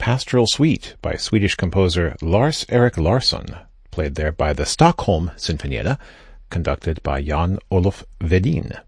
Pastoral Suite by Swedish composer Lars-Erik Larsson, played there by the Stockholm Sinfonietta, conducted by Jan Olof Wedin.